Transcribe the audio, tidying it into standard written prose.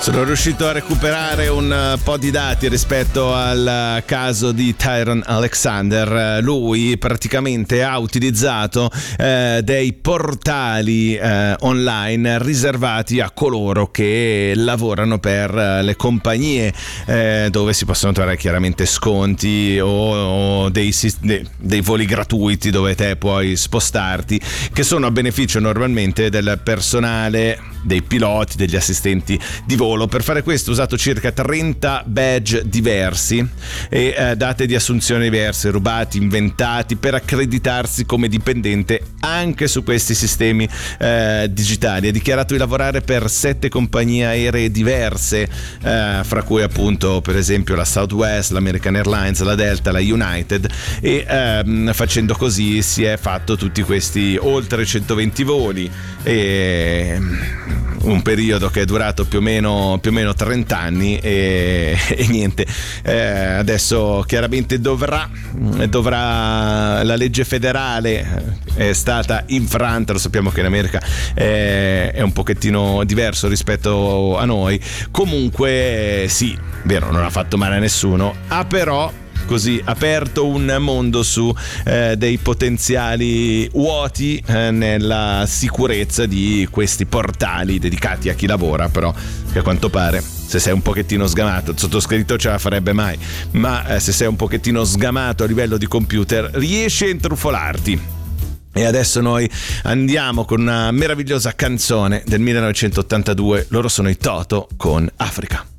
Sono riuscito a recuperare un po' di dati rispetto al caso di Tyron Alexander. Lui praticamente ha utilizzato dei portali online riservati a coloro che lavorano per le compagnie, dove si possono trovare chiaramente sconti o dei voli gratuiti dove te puoi spostarti, che sono a beneficio normalmente del personale, dei piloti, degli assistenti di volo. Per fare questo ho usato circa 30 badge diversi e date di assunzione diverse, rubati, inventati, per accreditarsi come dipendente anche su questi sistemi digitali. Ha dichiarato di lavorare per 7 compagnie aeree diverse, fra cui appunto per esempio la Southwest, l'American Airlines, la Delta, la United, e facendo così si è fatto tutti questi oltre 120 voli, e un periodo che è durato più o meno 30 anni e niente, adesso chiaramente dovrà la legge federale è stata infranta. Lo sappiamo che in America è un pochettino diverso rispetto a noi. Comunque sì, vero, non ha fatto male a nessuno, ha però così aperto un mondo su dei potenziali vuoti nella sicurezza di questi portali dedicati a chi lavora, però che a quanto pare, se sei un pochettino sgamato, il sottoscritto ce la farebbe mai, ma se sei un pochettino sgamato a livello di computer riesci a intrufolarti. E adesso noi andiamo con una meravigliosa canzone del 1982, loro sono i Toto con Africa.